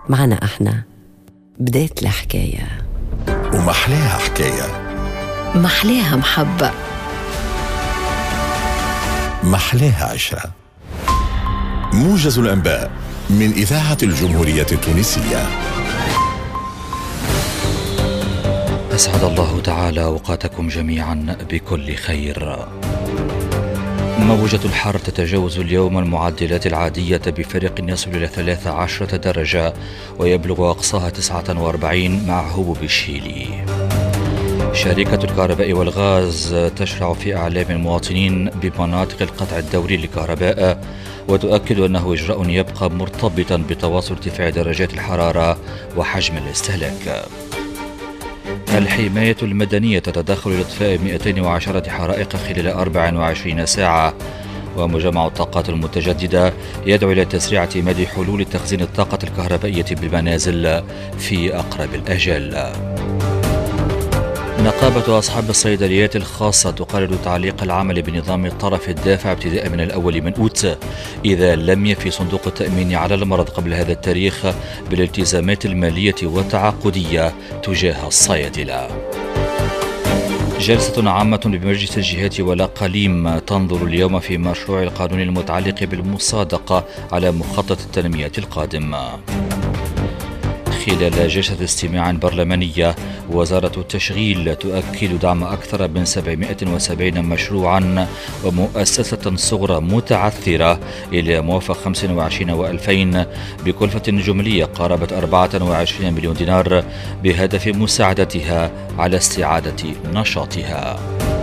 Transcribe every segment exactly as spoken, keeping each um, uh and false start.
معنا احنا بداية الحكاية، ومحلاها حكاية، محلاها محبة، محلاها عشرة. موجز الأنباء من إذاعة الجمهورية التونسية. أسعد الله تعالى أوقاتكم جميعا بكل خير. موجة الحر تتجاوز اليوم المعدلات العادية بفرق يصل إلى ثلاث عشرة درجة، ويبلغ أقصاها تسعة وأربعين مع هبوب الشيلي. شركة الكهرباء والغاز تشرع في إعلام المواطنين بمناطق القطع الدوري للكهرباء، وتؤكد أنه إجراء يبقى مرتبطا بتواصل ارتفاع درجات الحرارة وحجم الاستهلاك. الحماية المدنية تتدخل لإطفاء مئتين وعشرة حرائق خلال أربع وعشرين ساعة، ومجمع الطاقات المتجددة يدعو إلى تسريع اعتماد حلول تخزين الطاقة الكهربائية بالمنازل في أقرب الأجال. نقابة أصحاب الصيدليات الخاصة تقرر تعليق العمل بنظام الطرف الدافع ابتداء من الأول من أوت إذا لم يفي صندوق التأمين على المرض قبل هذا التاريخ بالالتزامات المالية والتعاقدية تجاه الصيادلة. جلسة عامة بمجلس الجهات والأقاليم تنظر اليوم في مشروع القانون المتعلق بالمصادقة على مخطط التنمية القادم. خلال جلسة استماع برلمانية، وزارة التشغيل تؤكد دعم أكثر من سبعمائة وسبعين مشروعا ومؤسسة صغرى متعثرة إلى موافق خمسة وعشرين وألفين بكلفة جملية قاربت أربعة وعشرين مليون دينار بهدف مساعدتها على استعادة نشاطها.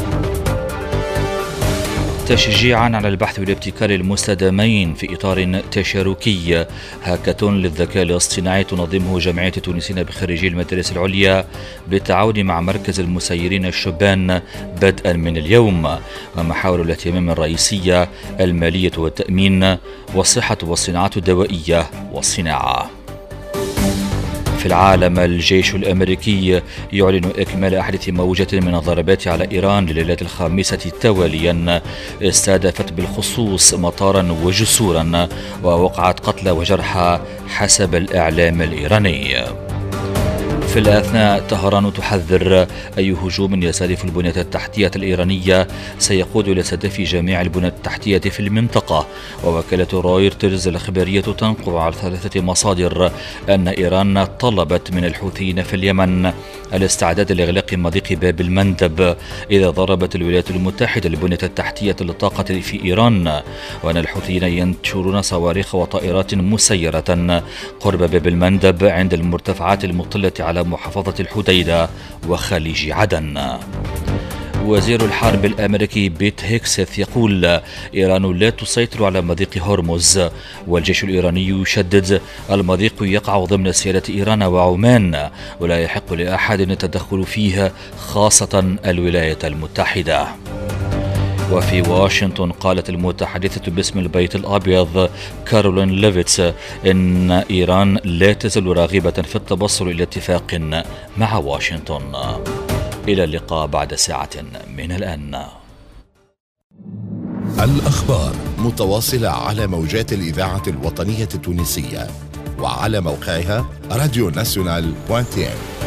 تشجيعا على البحث والابتكار المستدامين في إطار تشاركي، هاكاثون للذكاء الاصطناعي تنظمه جمعية التونسيين بخريجي المدارس العليا بالتعاون مع مركز المسيرين الشبان بدءا من اليوم. ومحاور الاهتمام الرئيسية المالية والتأمين والصحة والصناعات الدوائية والصناعة. في العالم، الجيش الأمريكي يعلن إكمال أحدث موجة من الضربات على إيران لليلة الخامسة تواليا استهدفت بالخصوص مطارا وجسورا ووقعت قتلى وجرحى حسب الإعلام الإيراني. في الأثناء، طهران تحذر أي هجوم يستهدف البنية التحتية الإيرانية سيقود إلى استهداف جميع البنى التحتية في المنطقة. ووكالة رويترز الإخبارية تنقل على ثلاثة مصادر أن إيران طلبت من الحوثيين في اليمن الاستعداد لإغلاق مضيق باب المندب إذا ضربت الولايات المتحدة البنية التحتية للطاقة في إيران، وأن الحوثيين ينشرون صواريخ وطائرات مسيرة قرب باب المندب عند المرتفعات المطلة على محافظة الحديدة وخليج عدن. وزير الحرب الأمريكي بيت هيكسث يقول إيران لا تسيطر على مضيق هرمز، والجيش الإيراني يشدد المضيق يقع ضمن سيادة إيران وعمان ولا يحق لأحد التدخل فيه خاصة الولايات المتحدة. وفي واشنطن، قالت المتحدثة باسم البيت الأبيض كارولين ليفيتس إن إيران لا تزال راغبة في التوصل إلى اتفاق مع واشنطن. إلى اللقاء بعد ساعة من الآن. الأخبار متواصلة على موجات الإذاعة الوطنية التونسية وعلى موقعها راديو ناسيونال دوت تي إم.